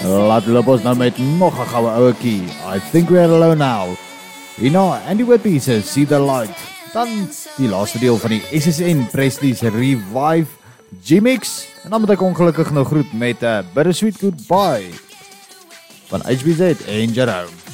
Laat loop ons nou met nog 'n goue ouetjie. I think we're alone now. Hierna, Andy Whippy se See the Light. Dan die laaste deel van die SSN Presley's Revive G-Mix. En dan moet ek ongelukkig nou groet met 'n bittersweet goodbye van HBZ en Jerome.